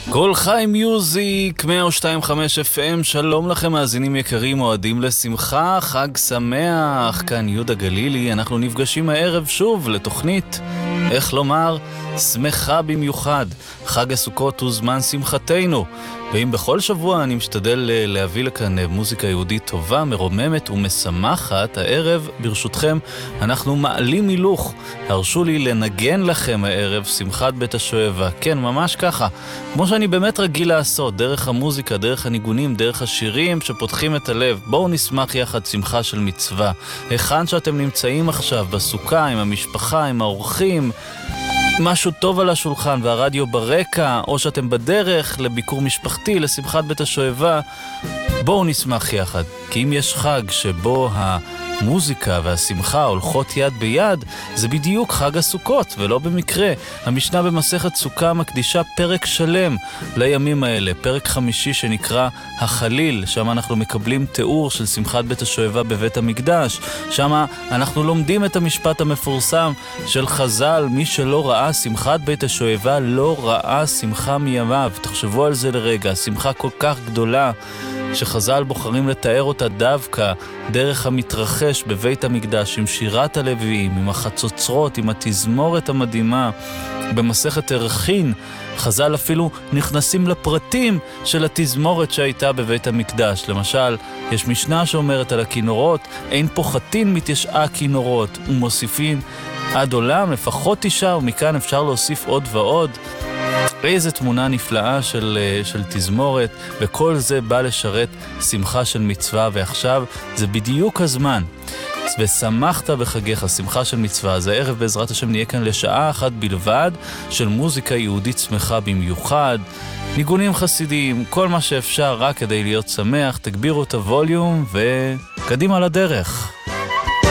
כל חי מיוזיק, 102.5 FM, שלום לכם מאזינים יקרים, אוהדים לשמחה, חג שמח, כאן יהודה גלילי, אנחנו נפגשים הערב שוב לתוכנית, איך לומר, שמחה במיוחד, חג הסוכות הוא זמן שמחתנו, ואם בכל שבוע אני משתדל להביא לכאן מוזיקה יהודית טובה, מרוממת ומשמחת, הערב ברשותכם אנחנו מעלים הילוך, הרשו לי לנגן לכם הערב שמחת בית השואבה, כן ממש ככה, כמו שאני באמת רגיל לעשות, דרך המוזיקה, דרך הניגונים, דרך השירים שפותחים את הלב. בואו נשמח יחד שמחה של מצווה. היכן שאתם נמצאים עכשיו, בסוכה, עם המשפחה, עם האורחים, משהו טוב על השולחן והרדיו ברקע, או שאתם בדרך לביקור משפחתי, לשמחת בית השואבה, בואו נשמח יחד. כי אם יש חג שבו המוזיקה והשמחה הולכות יד ביד, זה בדיוק חג הסוכות, ולא במקרה. המשנה במסכת סוכה מקדישה פרק שלם לימים האלה, פרק 5 שנקרא החליל, שם אנחנו מקבלים תיאור של שמחת בית השואבה בבית המקדש, שם אנחנו לומדים את המשפט המפורסם של חז"ל, מי שלא ראה שמחת בית השואבה לא ראה שמחה מימיו. תחשבו על זה לרגע, שמחה כל כך גדולה שחז"ל בוחרים לתאר אותה דווקא דרך המתרחש בבית המקדש עם שירת הלוויים, עם החצוצרות, עם התזמורת המדהימה. במסכת ערכין חז"ל אפילו נכנסים לפרטים של התזמורת שהייתה בבית המקדש. למשל, יש משנה שאומרת על הכינורות, אין פוחתין מתשעה כינורות, ומוסיפין עד עולם לפחות 9, ומכאן אפשר להוסיף עוד ועוד. איזו תמונה נפלאה של תזמורת, וכל זה בא לשרת שמחה של מצווה, ועכשיו זה בדיוק הזמן. ושמחת בחגיך, שמחה של מצווה. אז הערב בעזרת השם נהיה כאן לשעה אחת בלבד של מוזיקה יהודית שמחה במיוחד, ניגונים חסידיים, כל מה שאפשר רק כדי להיות שמח. תגבירו את הווליום וקדימה לדרך.